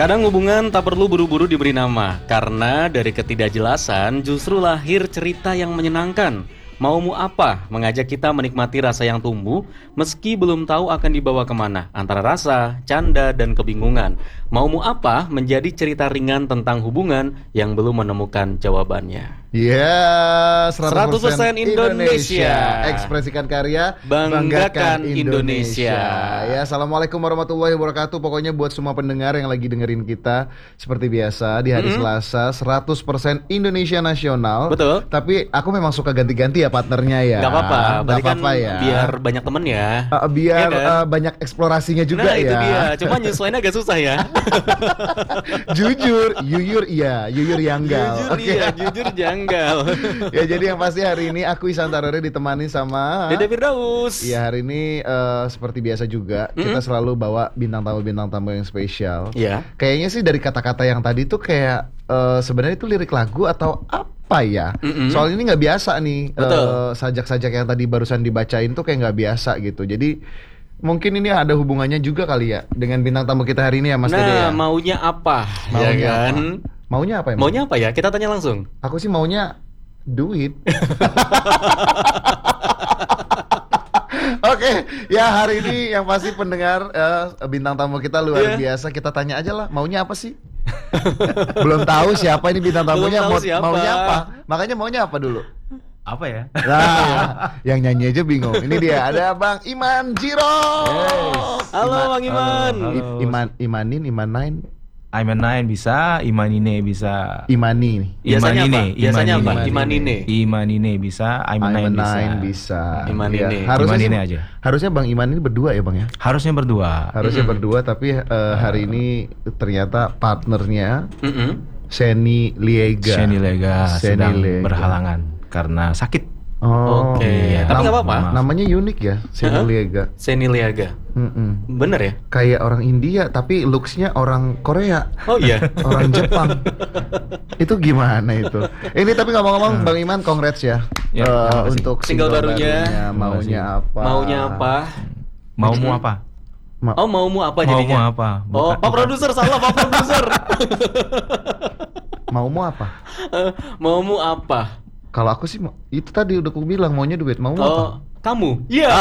Kadang hubungan tak perlu buru-buru diberi nama, karena dari ketidakjelasan justru lahir cerita yang menyenangkan. Maumu apa? Mengajak kita menikmati rasa yang tumbuh, meski belum tahu akan dibawa kemana, antara rasa, canda, dan kebingungan. Maumu apa? Menjadi cerita ringan tentang hubungan yang belum menemukan jawabannya. Ya, 100% Indonesia. Ekspresikan karya, Banggakan Indonesia. Ya, assalamualaikum warahmatullahi wabarakatuh. Pokoknya buat semua pendengar yang lagi dengerin kita, seperti biasa di hari Selasa 100% Indonesia Nasional. Betul. Tapi aku memang suka ganti-ganti ya partnernya ya. Gak apa-apa, berarti kan ya. biar banyak temen ya. Biar Iya kan? banyak eksplorasinya juga Nah ya. itu dia, cuma nyesuainya agak susah ya. Jujur, yuyur iya, yuyur yanggal. Jujur Oke. iya, jujur janggal. Ya jadi yang pasti hari ini aku Ihsan Tarore ditemani sama Dede Firdaus. Ya hari ini seperti biasa juga kita selalu bawa bintang tamu yang spesial. Iya. Kayaknya sih dari kata-kata yang tadi tuh kayak sebenarnya itu lirik lagu atau apa ya? Soal ini nggak biasa nih. Sajak-sajak yang tadi barusan dibacain tuh kayak nggak biasa gitu. Jadi mungkin ini ada hubungannya juga kali ya dengan bintang tamu kita hari ini ya Mas Dede ya. Maunya apa? Maunya Ya kan? apa? Maunya apa emang? Maunya apa ya? Kita tanya langsung. Aku sih maunya duit. Oke, ya hari ini yang pasti pendengar bintang tamu kita luar biasa. Kita tanya aja lah, maunya apa sih? Belum tahu siapa ini bintang tamunya, Belum tahu siapa. maunya apa? Makanya maunya apa dulu? Apa ya? Nah, yang nyanyi aja bingung. Ini dia, ada Bang Iman Jiro. Halo Bang Iman. Halo. Imanin. Iman9 bisa, Imanine bisa. Imani nih. Biasanya apa? Imanine, Biasanya apa? Imanine. Imanine bisa, Iman9 bisa. bisa. Imanine. Ya, harusnya Imanine sih- aja. Harusnya Bang Iman ini berdua ya Bang ya? Harusnya berdua. Harusnya berdua tapi hari ini ternyata partnernya Seni Liega. Sheni Lega Sheni sedang Lega. berhalangan karena sakit. Oh, Oke. iya. Tapi nggak Nam- apa-apa. Namanya unik ya, Seni Liega. Seni Liaga. Bener ya? Kayak orang India tapi looks-nya orang Korea. Oh iya. Orang Jepang. Itu gimana itu? Ini tapi ngomong-ngomong Bang Iman congrats ya, Ya, terima kasih. untuk Single barunya. Maunya apa? Maunya apa? Maumu apa? Oh maumu apa Maumu jadinya? apa? Oh Pak Produser salah Pak Produser. Maumu apa? Maumu apa? Kalau aku sih itu tadi udah aku bilang maunya duit. Maumu apa? Oh kamu? Iya.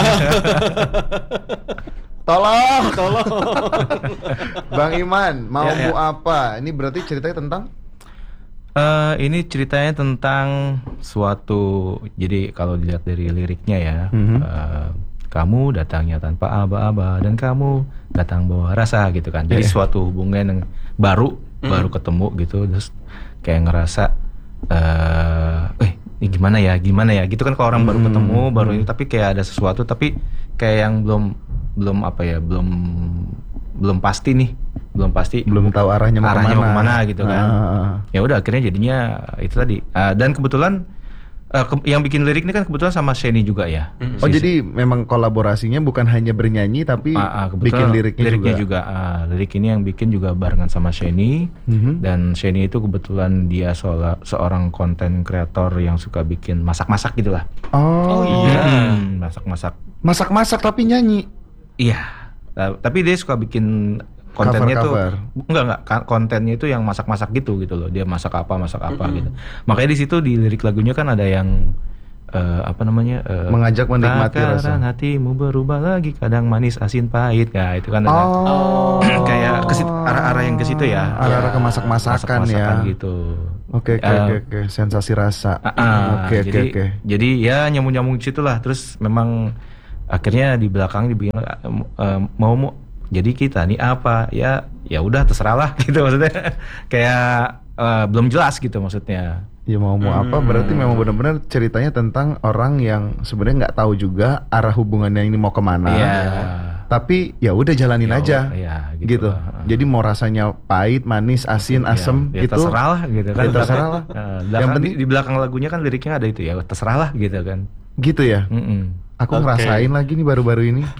Tolong. Tolong. Bang Iman, maumu Ya. apa? Ini berarti ceritanya tentang Ini ceritanya tentang suatu. Jadi kalau dilihat dari liriknya ya, kamu datangnya tanpa aba-aba dan kamu datang bawa rasa gitu kan. Jadi suatu hubungan yang baru ketemu gitu, terus kayak ngerasa ini gimana ya gitu kan kalau orang baru ketemu baru ini, tapi kayak ada sesuatu tapi kayak yang belum apa ya, belum pasti nih, belum tahu arahnya mau kemana gitu kan. Ya udah akhirnya jadinya itu tadi. Dan kebetulan yang bikin lirik ini kan kebetulan sama Sheni juga ya. Oh jadi memang kolaborasinya bukan hanya bernyanyi tapi bikin kebetulan liriknya juga. Lirik ini yang bikin juga barengan sama Sheni. Dan Sheni itu kebetulan dia seorang konten kreator yang suka bikin masak-masak gitu lah. Oh iya. Masak-masak. Masak-masak tapi nyanyi. Iya. Tapi dia suka bikin kontennya Cover-cover. tuh enggak kontennya itu yang masak-masak gitu loh. Dia masak apa gitu. Makanya di situ di lirik lagunya kan ada yang mengajak menikmati rasa. takaran hatimu berubah lagi, kadang manis asin pahit. Nah, itu kan ada kayak arah-arah yang ke situ ya. Arah-arah ke masak-masakan ya. gitu. Oke. Sensasi rasa. Oke. Jadi ya nyambung-nyambung situ lah. Terus memang akhirnya di belakang dibikin mau jadi kita nih apa ya udah terserah lah gitu maksudnya. Kayak belum jelas gitu maksudnya. Ya mau apa berarti memang benar-benar ceritanya tentang orang yang sebenarnya nggak tahu juga arah hubungannya ini mau kemana. Iya. Tapi ya udah jalanin aja. Iya, gitu. Jadi mau rasanya pahit, manis, asin, asem ya gitu. terserah lah gitu kan. Ya terserah lah. Yang penting di belakang lagunya kan liriknya ada itu ya terserah lah gitu kan. Gitu ya. Aku ngerasain lagi nih baru-baru ini.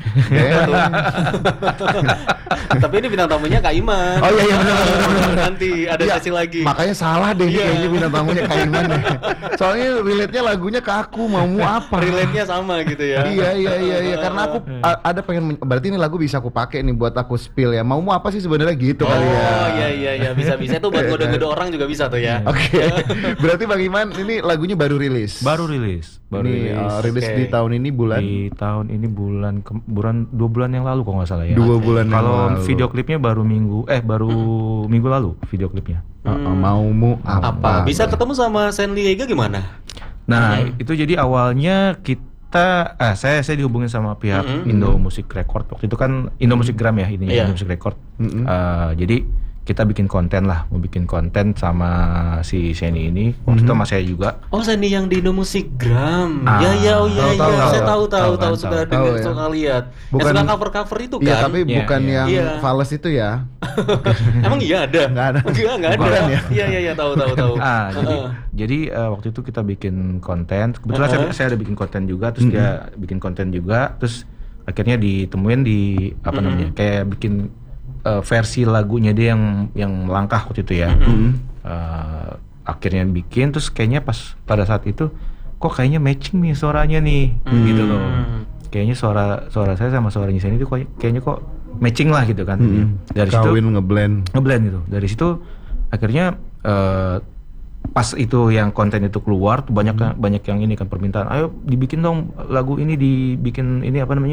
Tapi ini bintang tamunya Kak Iman. Oh iya benar. Nanti ada sesi lagi. Makanya salah deh kayaknya bintang tamunya Kak Iman deh. Soalnya relate-nya lagunya ke aku, maumu apa? Relate-nya sama gitu ya. Iya. Karena aku ada pengen, berarti ini lagu bisa aku pakai nih buat aku spill ya. Maumu apa sih sebenarnya gitu kali ya. Oh iya bisa tuh buat ngode-ngode orang juga bisa tuh ya. Oke. Berarti Bang Iman ini lagunya baru rilis. Baru rilis. Rilis di tahun ini Di tahun ini bulan 2 bulan yang lalu kalau nggak salah ya. 2 bulan yang Kalau lalu. video klipnya baru minggu lalu video klipnya. Maumu apa? Bisa ketemu sama Sandiega gimana? Nah, itu jadi awalnya saya dihubungin sama pihak Indo Music Record. Waktu itu kan Indo Music Gram ya ini Indo Music Record. Jadi kita bikin konten lah, mau bikin konten sama si Seni ini. Waktu itu sama saya juga. Oh, Seni yang di Indo Music Gram. Iya. Saya tahu suka dengar, suka lihat. Yang suka cover itu kan. Iya, tapi bukan yang Fales itu ya. Emang iya ada? Enggak ada. Enggak ada. Bukan ya? Iya, tahu. Jadi waktu itu kita bikin konten. Kebetulan saya ada bikin konten juga, terus dia bikin konten juga, terus akhirnya ditemuin di kayak bikin versi lagunya dia yang langkah waktu itu ya. Akhirnya bikin, terus kayaknya pada saat itu kok kayaknya matching nih suaranya nih, gitu loh. Kayaknya suara saya sama suaranya Seni itu kayaknya kok matching lah gitu kan. Dari situ ngeblend gitu. Dari situ akhirnya pas itu yang konten itu keluar tuh banyak yang ini kan permintaan, ayo dibikin dong lagu ini, dibikin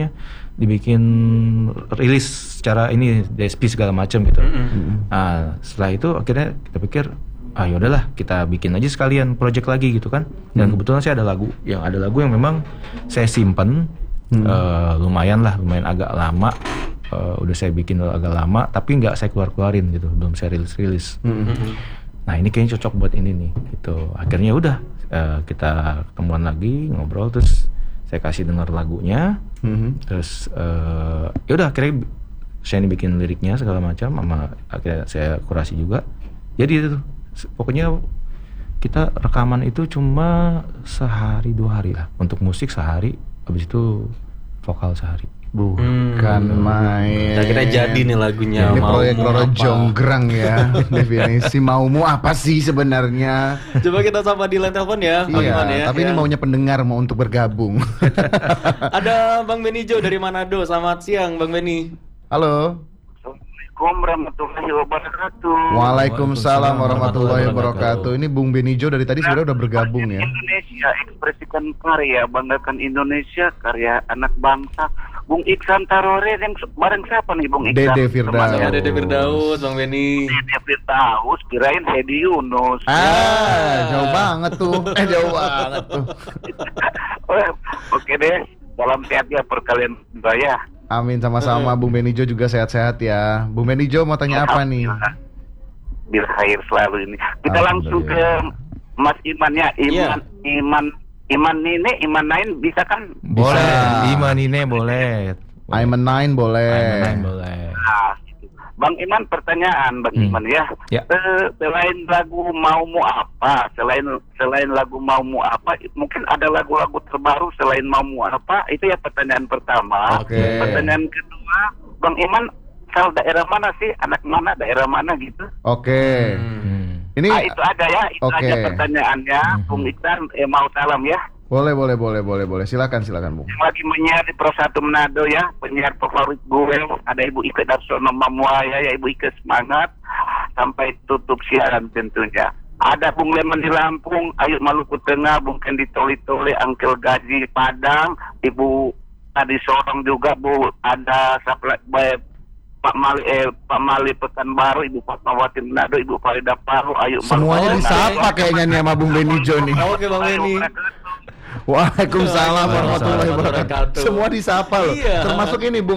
rilis secara ini DSP segala macam gitu. Nah, setelah itu akhirnya kita pikir yaudahlah kita bikin aja sekalian project lagi gitu kan. Dan kebetulan saya ada lagu yang memang saya simpen lumayan agak lama. Udah saya bikin agak lama tapi nggak saya keluarin gitu, belum saya rilis. Nah ini kayaknya cocok buat ini nih gitu. Akhirnya udah kita ketemuan lagi, ngobrol, terus saya kasih dengar lagunya. Terus yaudah akhirnya saya bikin liriknya segala macam, sama akhirnya saya kurasi juga. Jadi itu pokoknya kita rekaman itu cuma sehari 2 hari lah. Untuk musik sehari, habis itu vokal sehari. Bukan main. Kita jadi nih lagunya. Ini proyek Loro Jonggrang ya. Definisi maumu apa sih sebenarnya? Coba kita sapa di line telepon ya, Bang Iman ya. Tapi ini maunya pendengar mau untuk bergabung. Ada Bang Benijo dari Manado. Selamat siang Bang Beni. Halo. Assalamualaikum warahmatullahi wabarakatuh. Waalaikumsalam warahmatullahi wabarakatuh. Ini Bung Benijo dari tadi sebenarnya udah bergabung ya. Indonesia, ekspresikan karya, banggakan Indonesia, karya anak bangsa. Bung Iksan Tarore yang bareng siapa nih Bung Iksan? Dede Firdaus. Ya, Dede Firdaus, Bang Beni. Dede Firdaus, kirain Hedi Yunus. Jauh banget tuh. Jauh banget tuh. Oke deh, dalam sehat ya perkalian saya. Amin, sama-sama. Bung Benijo juga sehat-sehat ya. Bung Benijo mau tanya apa nih? Bil khair selalu ini. Kita langsung ke Mas Iman ya. Iman Nain bisa kan? Boleh. Iman Nine boleh. Iman Nine boleh. Nah, Bang Iman, pertanyaan Bang Iman ya. Selain lagu Maumu Apa, selain lagu Maumu Apa, mungkin ada lagu-lagu terbaru selain Maumu Apa? Itu ya pertanyaan pertama. Pertanyaan kedua, Bang Iman asal daerah mana sih? Anak mana? Daerah mana gitu? Ini itu aja ya, itu aja pertanyaannya. Bung Iksan mau salam ya. Boleh. Silakan Bung. Yang lagi menyiar di Pro 1 Manado ya, penyiar favorit gue. Ada Ibu Ike Darsono Mamuaya ya, Ibu Ike semangat sampai tutup siaran tentunya. Ada Bung Leman di Lampung, Ayu Maluku Tengah, Bung Kendi Toli-Toli, Angkel Gaji Padang, Ibu Adi Sorong juga Bu, ada Pak Mali Pekanbaru, Ibu Fatmawati Manado, Ibu Farida Paru, Ayu semuanya disapa kayaknya nih sama Bung Benijo nih. Oke Bang Beni. Waalaikumsalam warahmatullahi wabarakatuh. Semua disapa loh. Termasuk ini Bung